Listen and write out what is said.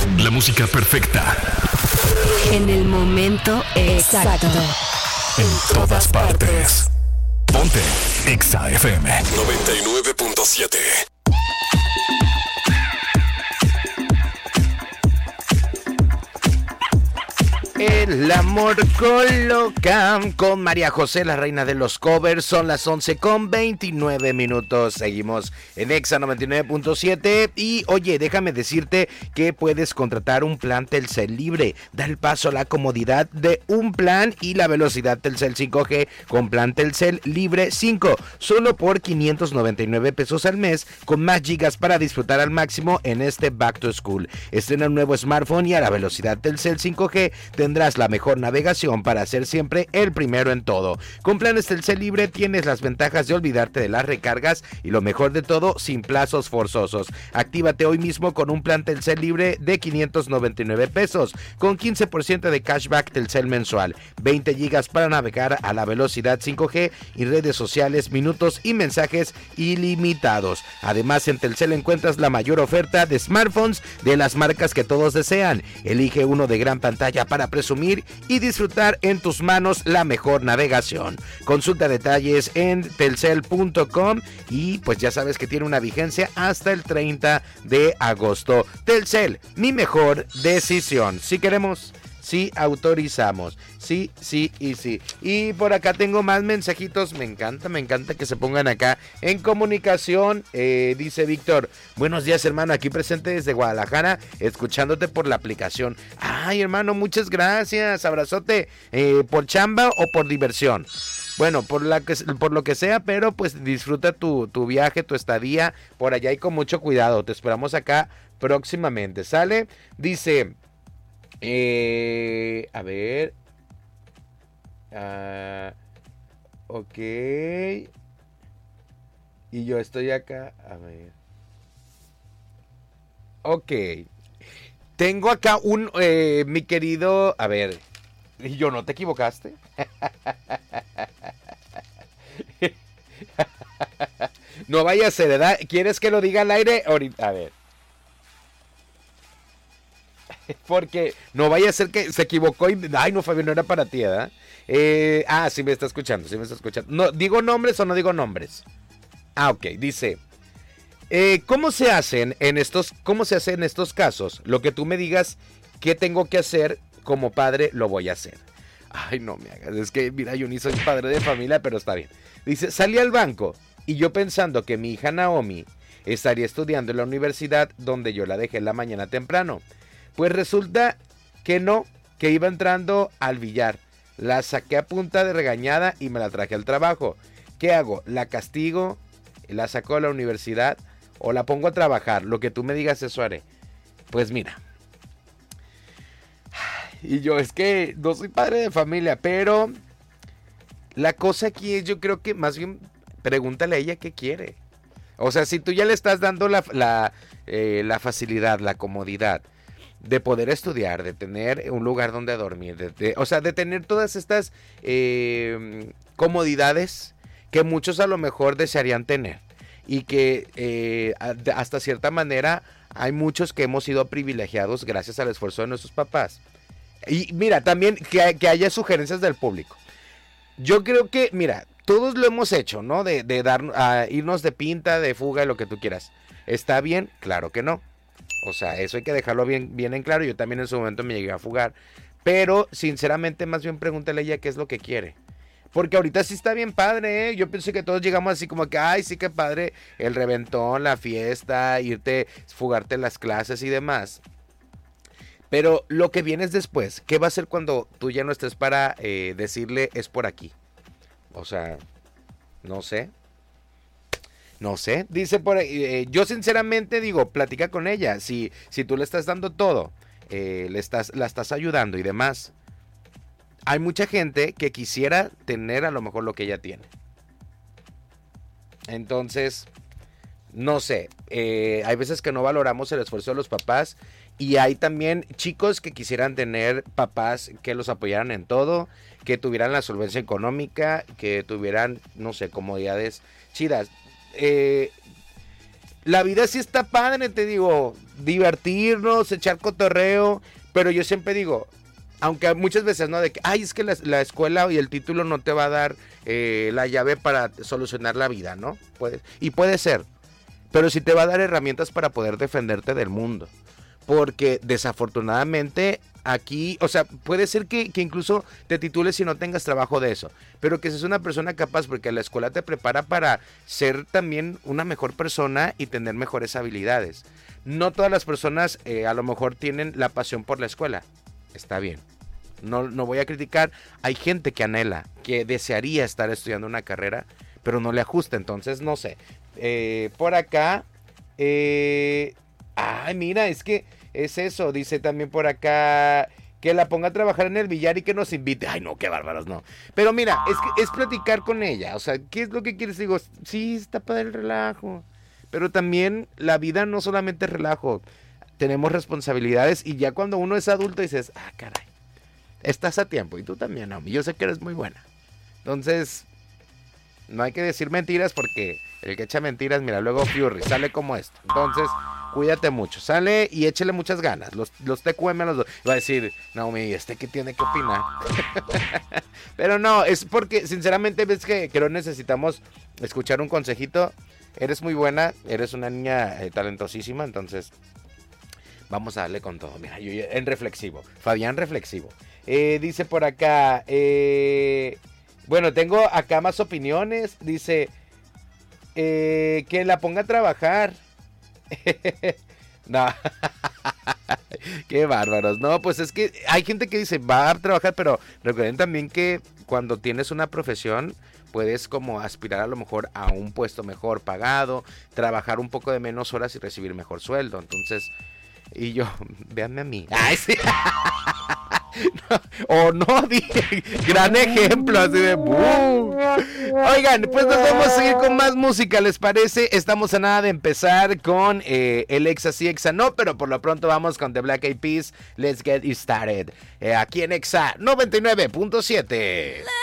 La música perfecta. En el momento exacto. En todas partes. Ponte Exa FM 99.7. El amor coloca con María José, la reina de los covers. Son las 11:29. Seguimos en Exa 99.7. Y oye, déjame decirte que puedes contratar un plan Telcel libre. Da el paso a la comodidad de un plan y la velocidad Telcel 5G con plan Telcel libre 5. Solo por 599 pesos al mes, con más gigas para disfrutar al máximo en este Back to School. Estrena un nuevo smartphone y a la velocidad Telcel 5G tendrás la mejor navegación para ser siempre el primero en todo. Con planes Telcel libre tienes las ventajas de olvidarte de las recargas y lo mejor de todo, sin plazos forzosos. Actívate hoy mismo con un plan Telcel libre de 599 pesos, con 15% de cashback Telcel mensual, 20 gigas para navegar a la velocidad 5G y redes sociales, minutos y mensajes ilimitados. Además, en Telcel encuentras la mayor oferta de smartphones de las marcas que todos desean. Elige uno de gran pantalla para presumir y disfrutar en tus manos la mejor navegación. Consulta detalles en telcel.com y pues ya sabes que tiene una vigencia hasta el 30 de agosto. Telcel, mi mejor decisión. Si queremos, sí autorizamos. Sí, sí y sí. Y por acá tengo más mensajitos. Me encanta que se pongan acá en comunicación. Dice Víctor, buenos días hermano, aquí presente desde Guadalajara, escuchándote por la aplicación. Ay hermano, muchas gracias, abrazote. ¿Por chamba o por diversión? Bueno, por lo que sea, pero pues disfruta tu viaje, tu estadía por allá y con mucho cuidado. Te esperamos acá próximamente, ¿sale? Dice, a ver, ok, y yo estoy acá, a ver, ok, tengo acá mi querido, a ver, ¿y yo no te equivocaste? No vaya a ser, ¿verdad? ¿Quieres que lo diga al aire? Ahorita, a ver. Porque no vaya a ser que se equivocó y... Ay, no, Fabio, no era para ti, ¿verdad? Sí me está escuchando, No, ¿digo nombres o no digo nombres? Ok, dice... ¿Cómo se hace en estos casos? Lo que tú me digas que tengo que hacer como padre, lo voy a hacer. Ay, no me hagas, es que mira, yo ni soy padre de familia, pero está bien. Dice, salí al banco y yo pensando que mi hija Naomi estaría estudiando en la universidad donde yo la dejé en la mañana temprano. Pues resulta que no, que iba entrando al billar. La saqué a punta de regañada y me la traje al trabajo. ¿Qué hago? ¿La castigo? ¿La saco de la universidad? ¿O la pongo a trabajar? Lo que tú me digas, eso haré. Pues mira. Y yo es que no soy padre de familia, pero la cosa aquí es, yo creo que más bien pregúntale a ella qué quiere. O sea, si tú ya le estás dando la facilidad, la comodidad de poder estudiar, de tener un lugar donde dormir, de tener todas estas comodidades que muchos a lo mejor desearían tener y que hasta cierta manera hay muchos que hemos sido privilegiados gracias al esfuerzo de nuestros papás. Y mira, también que haya sugerencias del público. Yo creo que, mira, todos lo hemos hecho, ¿no? De irnos de pinta, de fuga, lo que tú quieras. ¿Está bien? Claro que no. O sea, eso hay que dejarlo bien en claro. Yo también en su momento me llegué a fugar. Pero, sinceramente, más bien pregúntale a ella qué es lo que quiere. Porque ahorita sí está bien padre, ¿eh? Yo pienso que todos llegamos así como que, ay, sí que padre, el reventón, la fiesta, fugarte las clases y demás. Pero lo que viene es después. ¿Qué va a hacer cuando tú ya no estés para decirle es por aquí? O sea, no sé. No sé, dice por ahí, yo sinceramente digo, platica con ella, si tú le estás dando todo, la estás ayudando y demás. Hay mucha gente que quisiera tener a lo mejor lo que ella tiene. Entonces, no sé, hay veces que no valoramos el esfuerzo de los papás y hay también chicos que quisieran tener papás que los apoyaran en todo, que tuvieran la solvencia económica, que tuvieran, no sé, comodidades chidas. la vida sí está padre, te digo, divertirnos, echar cotorreo, pero yo siempre digo, aunque muchas veces, ¿no? De que, ay, es que la escuela y el título no te va a dar la llave para solucionar la vida, ¿no? Puede ser, pero sí te va a dar herramientas para poder defenderte del mundo. Porque desafortunadamente aquí, o sea, puede ser que incluso te titules y no tengas trabajo de eso, pero que seas una persona capaz, porque la escuela te prepara para ser también una mejor persona y tener mejores habilidades. No todas las personas a lo mejor tienen la pasión por la escuela, está bien, no voy a criticar, hay gente que anhela, que desearía estar estudiando una carrera, pero no le ajusta, entonces no sé. Por acá, ay, mira, es que es eso, dice también por acá, que la ponga a trabajar en el billar y que nos invite. Ay, no, qué bárbaros, no. Pero mira, es que es platicar con ella, o sea, ¿qué es lo que quieres? Digo, sí, está padre el relajo, pero también la vida no solamente es relajo, tenemos responsabilidades y ya cuando uno es adulto dices, ah, caray, estás a tiempo y tú también, Naomi, yo sé que eres muy buena. Entonces, no hay que decir mentiras porque el que echa mentiras, mira, luego Fury, sale como esto. Entonces, cuídate mucho, sale y échale muchas ganas. Los TQM los dos. Va a decir, Naomi, ¿qué tiene que opinar? Pero no, es porque sinceramente ves que creo necesitamos escuchar un consejito. Eres muy buena, eres una niña talentosísima, entonces vamos a darle con todo. Mira, yo en reflexivo, Fabián reflexivo. Dice por acá, bueno, tengo acá más opiniones. Dice que la ponga a trabajar. No. Qué bárbaros. No, pues es que hay gente que dice va a trabajar, pero recuerden también que cuando tienes una profesión puedes como aspirar a lo mejor a un puesto mejor pagado, trabajar un poco de menos horas y recibir mejor sueldo. Entonces, y yo, véanme a mí. Ay, sí. No, dije, gran ejemplo, así de Oigan, pues nos vamos a seguir con más música, ¿les parece? Estamos a nada de empezar con el Exa sí, Exa no, pero por lo pronto vamos con The Black Eyed Peas, Let's Get It Started, aquí en Exa 99.7.